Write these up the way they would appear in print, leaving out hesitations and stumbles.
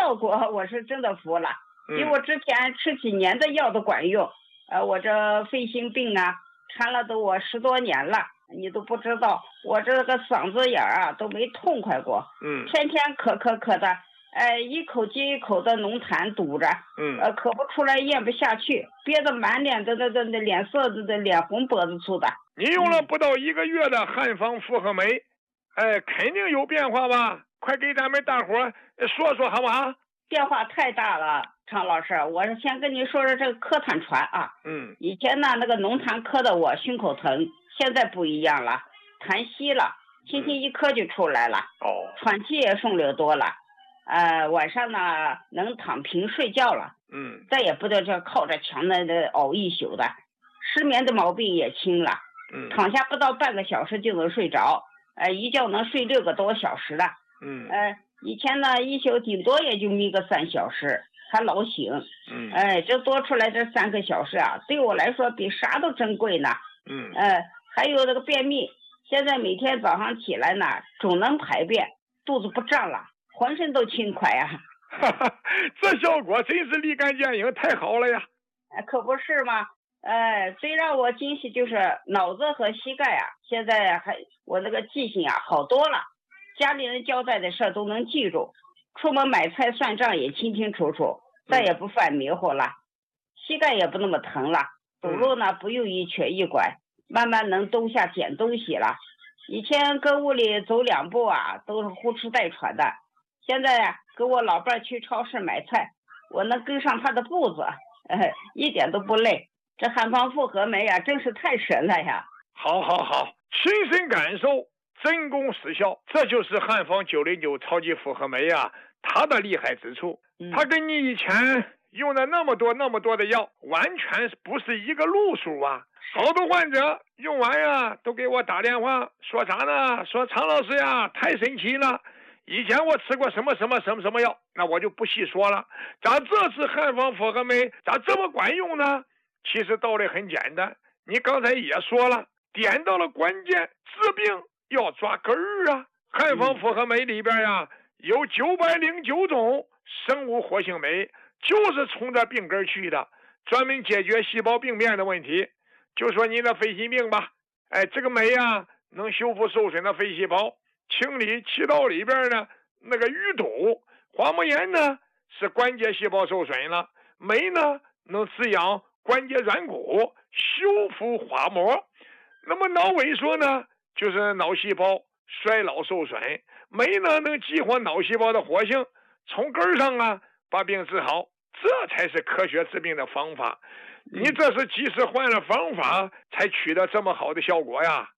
效果我是真的服了，比我之前吃几年的药都管用。我这肺心病啊，缠了都我10多年了，你都不知道，我这个嗓子眼啊都没痛快过。天天咳的，一口接一口的浓痰堵着，咳不出来，咽不下去，憋得满脸的脸色的脸红脖子粗的。 你用了不到1个月的汉方复合酶，肯定有变化吧？快给咱们大伙说说好不好？ 变化太大了，常老师，我先跟您说说这个咳痰喘啊。以前呢那个浓痰咳的我胸口疼，现在不一样了，痰稀了，轻轻一咳就出来了。喘气也顺溜多了。晚上呢能躺平睡觉了。再也不得这靠着墙的熬一宿的，失眠的毛病也轻了。躺下不到半个小时就能睡着，一觉能睡6个多小时了。以前呢一宿顶多也就眯个3小时，还老醒。这多出来这3个小时啊，对我来说比啥都珍贵呢。还有这个便秘，现在每天早上起来呢总能排便，肚子不胀了，浑身都轻快呀。 这效果真是立竿见影，太好了呀。 可不是吗？最让我惊喜就是脑子和膝盖啊，现在我那个记性啊好多了，家里人交代的事都能记住，出门买菜算账也清清楚楚，再也不犯迷糊了。膝盖也不那么疼了，走路呢不用一瘸一拐，慢慢能蹲下捡东西了。以前跟屋里走2步啊都是呼哧带喘的，现在啊跟我老伴去超市买菜，我能跟上他的步子，一点都不累。这汉方复合酶啊真是太神了呀。 好，亲身感受，真功实效，这就是汉方909超级复合酶啊，它的厉害之处。它跟你以前用的那么多的药完全不是一个路数啊。好多患者用完呀都给我打电话说啥呢？说常老师呀太神奇了，以前我吃过什么药，那我就不细说了。咋这次汉方复合酶咋这么管用呢？其实道理很简单，你刚才也说了，点到了关键，治病要抓根儿啊。汉方复合酶里边呀有909种生物活性酶，就是冲着病根去的，专门解决细胞病变的问题。就说你的肺心病吧，这个酶啊能修复受损的肺细胞，清理气道里边的那个淤堵。滑膜炎呢是关节细胞受损了，酶呢能滋养关节软骨，修复滑膜。那么脑萎缩呢就是脑细胞衰老受损，酶呢能激活脑细胞的活性，从根上啊把病治好，这才是科学治病的方法。你这是及时换了方法才取得这么好的效果呀。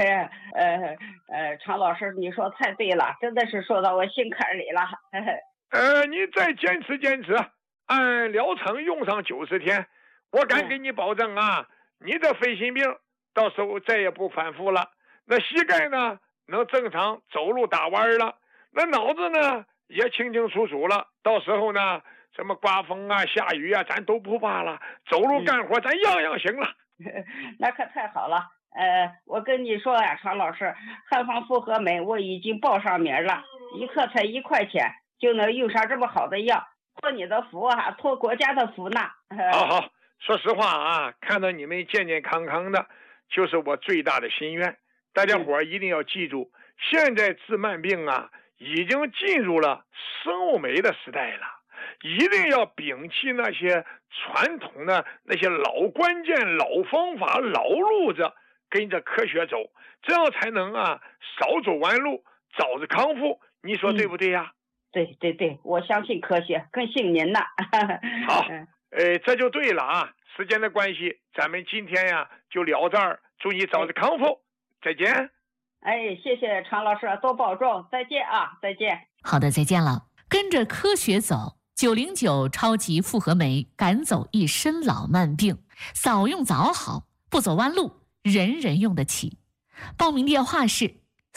常老师你说太对了，真的是说到我心坎里了。 你再坚持，按疗程用上90天，我敢给你保证啊，你的肺心病到时候再也不反复了。那膝盖呢能正常走路打弯了，那脑子呢也清清楚楚了，到时候呢什么刮风啊下雨啊咱都不怕了，走路干活咱样样行了。 那可太好了。我跟你说呀，常老师，汉方复合酶我已经报上名了，1克才1块钱就能用上这么好的药，托你的福啊，托国家的福呢。 好，说实话啊，看到你们健健康康的就是我最大的心愿。大家伙一定要记住，现在治慢病啊已经进入了生物酶的时代了，一定要摒弃那些传统的那些老关键、老方法、老路子，跟着科学走，这样才能啊少走弯路，早日康复。你说对不对呀？ 对，我相信科学，更信您呢。 好，这就对了啊。时间的关系，咱们今天呀就聊这儿，祝你早日康复，再见。 谢谢常老师，多保重，再见啊，再见。 好的，再见了。跟着科学走，909超级复合酶赶走一身老慢病，早用早好，不走弯路，人人用得起。报名电话是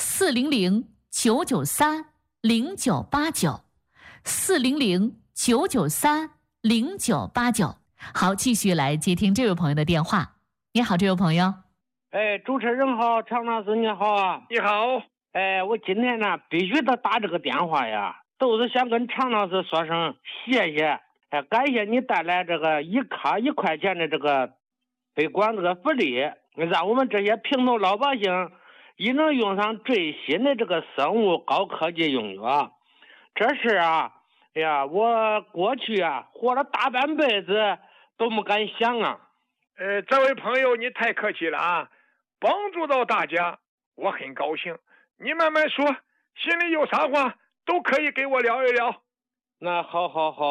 400-993-0989，400-993-0989。好，继续来接听这位朋友的电话。你好，这位朋友。 主持人好，常老师你好啊。 你好。 我今天呢必须得打这个电话呀， 都是想跟常老师说声谢谢，感谢你带来这个1卡1块钱的这个推广这个福利，让我们这些平头老百姓也能用上最新的这个生物高科技用药。这事啊，哎呀，我过去啊活了大半辈子都没敢想啊。 这位朋友你太客气了啊，帮助到大家我很高兴，你慢慢说，心里有啥话都可以给我聊一聊。 那好，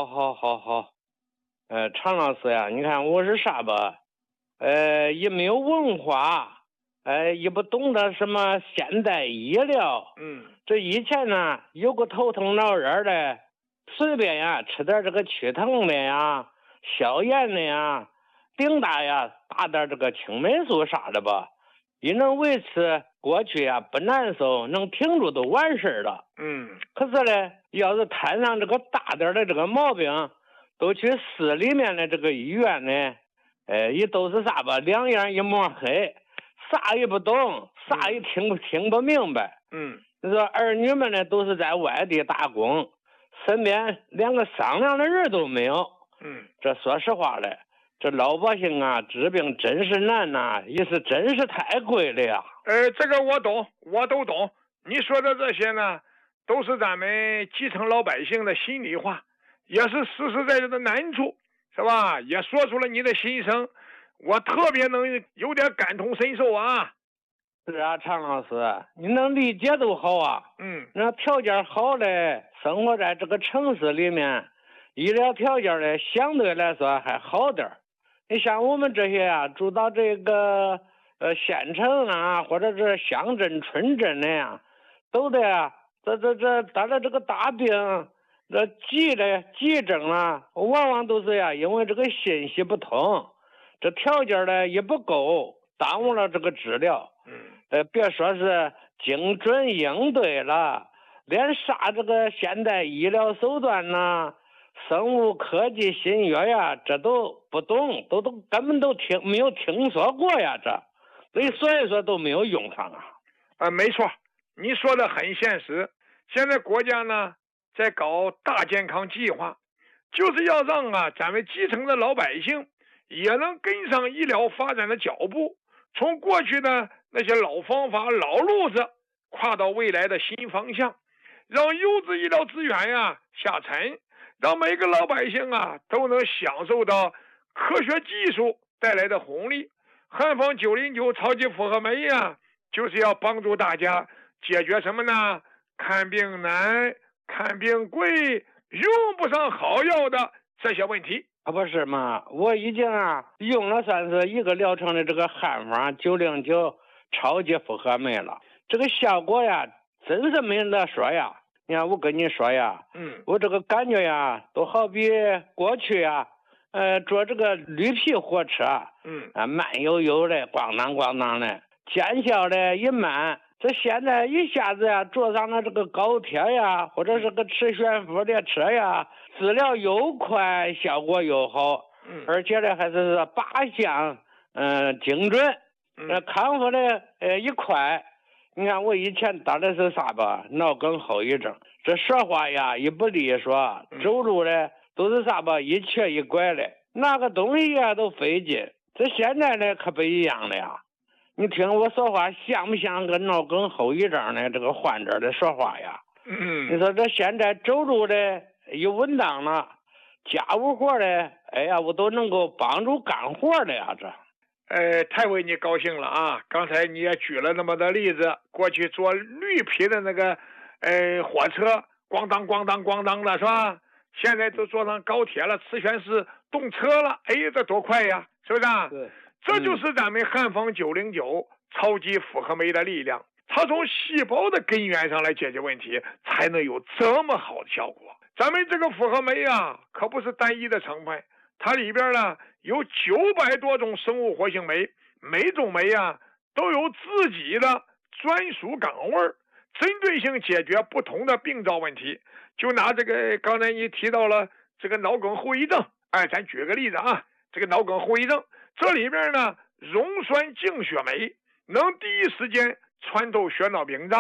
常老师呀，你看我是啥吧？也没有文化，也不懂得什么现代医疗。这以前呢，有个头疼脑热的，随便呀吃点这个去疼的呀、消炎的呀、顶大呀打点这个青霉素啥的吧，也能维持过去呀不难受，能挺住都完事了。可是呢，要是摊上这个大点的这个毛病，都去市里面的这个医院呢，也都是啥吧，两眼一抹黑，啥也不懂，啥也听不明白。你说儿女们呢都是在外地打工，身边连个商量的人都没有。这说实话嘞，这老百姓啊治病真是难呐，也是真是太贵了呀。 这个我懂，我都懂。你说的这些呢，都是咱们基层老百姓的心里话，也是实实在在的难处，是吧？也说出了你的心声，我特别能有点感同身受啊。 是啊，常老师，你能理解都好啊。那条件好的，生活在这个城市里面，医疗条件呢相对来说还好点儿。你像我们这些啊，住到这个县城啊，或者是乡镇村镇的呀，都得啊，这得了这个大病，这急症啊，往往都是呀，因为这个信息不通，这条件呢也不够，耽误了这个治疗。别说是精准应对了，连啥这个现代医疗手段呐、生物科技新药呀，这都不懂，都根本都没有听说过呀，所以说都没有用上啊。 没错，你说的很现实。现在国家呢在搞大健康计划，就是要让咱们基层的老百姓也能跟上医疗发展的脚步，从过去的那些老方法、老路子，跨到未来的新方向，让优质医疗资源下沉，让每个老百姓都能享受到科学技术带来的红利。汉方909超级复合酶就是要帮助大家解决什么呢？看病难、看病贵、用不上好药的这些问题。 不是嘛？我已经用了算是一个疗程的这个汉方909超级复合酶了，这个效果真是没得说呀。你看我跟你说我这个感觉都好比过去坐这个绿皮火车慢悠悠的咣当咣当的，见效的也慢。这现在一下子坐上了这个高铁或者是个磁悬浮列车治疗又快，效果又好，而且呢还是8项精准，康复的也快。你看我以前得的是啥吧？脑梗后遗症，这说话也不利索，走路的都是啥吧？一瘸一拐的，拿个东西都费劲。这现在呢可不一样了呀。你听我说话像不像个脑梗后遗症的这个患者的说话呀？你说这现在走路的有稳当了，家务活的我都能够帮助干活的呀。 太为你高兴了刚才你也举了那么多例子，过去坐绿皮的那个火车咣当咣当咣当的是吧？现在都坐上高铁了，磁悬式动车了，这多快呀，是不是对。 这就是咱们汉方909超级复合酶的力量，它从细胞的根源上来解决问题，才能有这么好的效果。咱们这个复合酶可不是单一的成分，它里边呢有900多种生物活性酶，每种酶都有自己的专属岗位，针对性解决不同的病灶问题。就拿这个刚才你提到了这个脑梗后遗症，咱举个例子这个脑梗后遗症，这里边呢溶栓净血酶能第一时间穿透血脑屏障，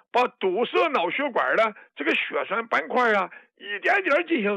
把堵塞脑血管的这个血栓斑块啊，一点点进行